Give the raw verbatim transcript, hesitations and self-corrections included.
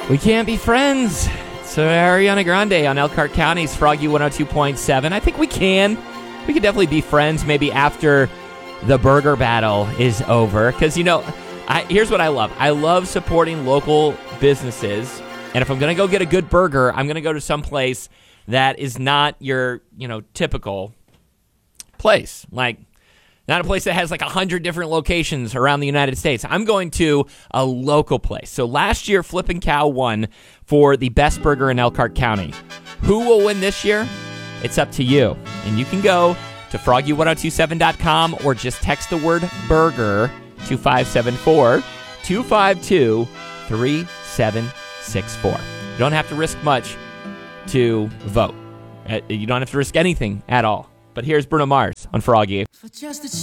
We can't be friends. So Ariana Grande on Elkhart County's Froggy one oh two point seven. I think we can. We can definitely be friends maybe after the burger battle is over. Because, you know, I, here's what I love. I love supporting local businesses. And if I'm going to go get a good burger, I'm going to go to some place that is not your, you know, typical place. Like, not a place that has like one hundred different locations around the United States. I'm going to a local place. So last year, Flippin' Cow won for the best burger in Elkhart County. Who will win this year? It's up to you. And you can go to froggy ten twenty-seven dot com or just text the word burger to five seven four, two five two, three seven six four. You don't have to risk much to vote. You don't have to risk anything at all. But here's Bruno Mars on Froggy.